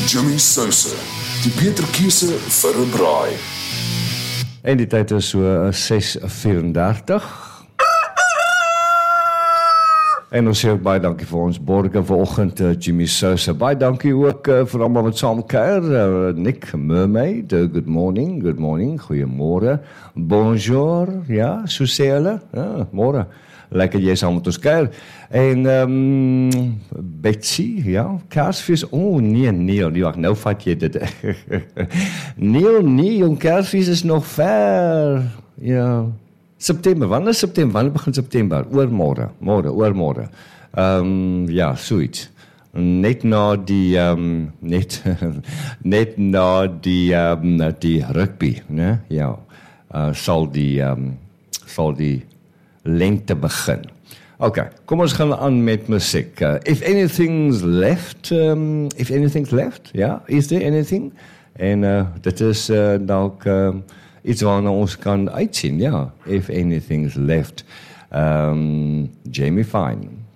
Jimmy Sousa, die beter keuse vir 'n braai. En die tyd is so 6:34. En ons sê ook baie dankie vir ons borge vanoggend, Jimmy Sousa. Baie dankie ook vir almal wat saam kuier. Nick Mermaid, good morning, goeiemôre. Bonjour, ja, so sê hulle. Ja, môre. Lekker jy saam met ons kuier. En Betsy, ja, Kersfees. Nee, wacht, nou vat jy dit. Nee, jong, Kersfees is nog ver. Ja. September, wanneer is September? Wanneer begin September? Oormôre. Ja, zoiets. Net na die die rugby, né? Ja. Sal die lente begin. Okay, kom ons gaan aan met musiek. If anything's left, ja, is there anything? En dit is dalk iets waarna ons kan uitsien, ja. If anything's left. Jamie Fine.